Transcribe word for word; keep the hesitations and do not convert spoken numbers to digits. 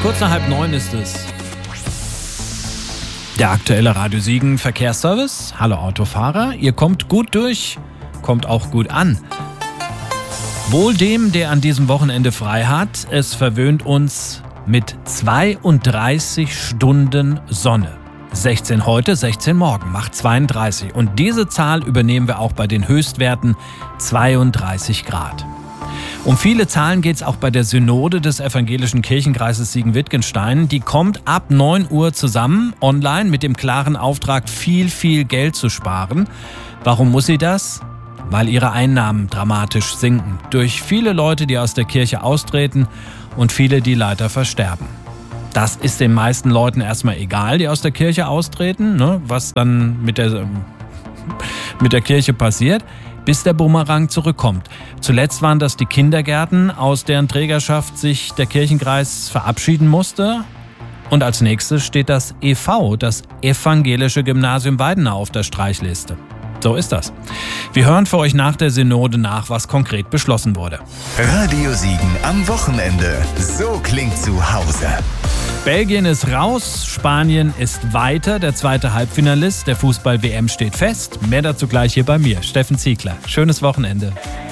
Kurz nach halb neun ist es. Der aktuelle Radio Siegen Verkehrsservice. Hallo Autofahrer, ihr kommt gut durch, kommt auch gut an. Wohl dem, der an diesem Wochenende frei hat, es verwöhnt uns mit zweiunddreißig Stunden Sonne. sechzehn heute, sechzehn morgen, macht zweiunddreißig. Und diese Zahl übernehmen wir auch bei den Höchstwerten zweiunddreißig Grad. Um viele Zahlen geht es auch bei der Synode des Evangelischen Kirchenkreises Siegen-Wittgenstein. Die kommt ab neun Uhr zusammen, online, mit dem klaren Auftrag, viel, viel Geld zu sparen. Warum muss sie das? Weil ihre Einnahmen dramatisch sinken. Durch viele Leute, die aus der Kirche austreten und viele, die leider versterben. Das ist den meisten Leuten erstmal egal, die aus der Kirche austreten, ne, was dann mit der, mit der Kirche passiert, bis der Bumerang zurückkommt. Zuletzt waren das die Kindergärten, aus deren Trägerschaft sich der Kirchenkreis verabschieden musste. Und als nächstes steht das E V, das Evangelische Gymnasium Weidenau, auf der Streichliste. So ist das. Wir hören für euch nach der Synode nach, was konkret beschlossen wurde. Radio Siegen am Wochenende. So klingt zu Hause. Belgien ist raus, Spanien ist weiter. Der zweite Halbfinalist der Fußball-W M steht fest. Mehr dazu gleich hier bei mir, Steffen Ziegler. Schönes Wochenende.